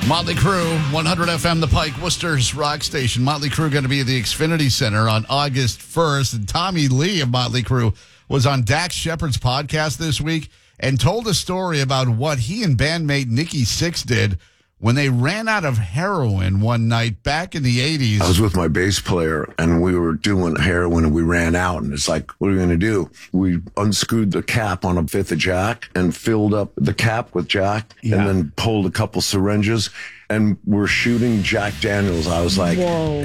Motley Crue, 100 FM, The Pike, Worcester's rock station. Motley Crue going to be at the Xfinity Center on August 1st. And Tommy Lee of Motley Crue was on Dax Shepard's podcast this week and told a story about what he and bandmate Nikki Sixx did when they ran out of heroin one night back in the 80s. I was with my bass player, and we were doing heroin, and we ran out, and it's like, what are we going to do? We unscrewed the cap on a fifth of Jack and filled up the cap with Jack, and then pulled a couple syringes, and we're shooting Jack Daniels. I was like, whoa.